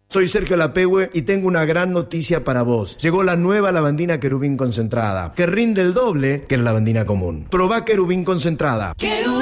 Soy Sergio Lapehue y tengo una gran noticia para vos. Llegó la nueva lavandina Querubín concentrada, que rinde el doble que la lavandina común. Probá Querubín concentrada.